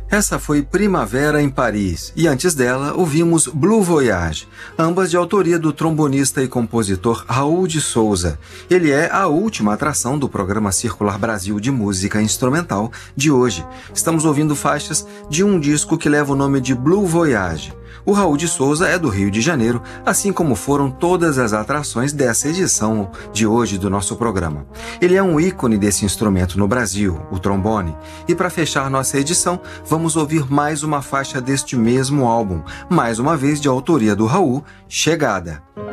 Essa foi Primavera em Paris, e antes dela ouvimos Blue Voyage, ambas de autoria do trombonista e compositor Raul de Souza. Ele é a última atração do programa Circular Brasil de música instrumental de hoje. Estamos ouvindo faixas de um disco que leva o nome de Blue Voyage. O Raul de Souza é do Rio de Janeiro, assim como foram todas as atrações dessa edição de hoje do nosso programa. Ele é um ícone desse instrumento no Brasil, o trombone. E para fechar nossa edição, vamos ouvir mais uma faixa deste mesmo álbum, mais uma vez de autoria do Raul, Chegada.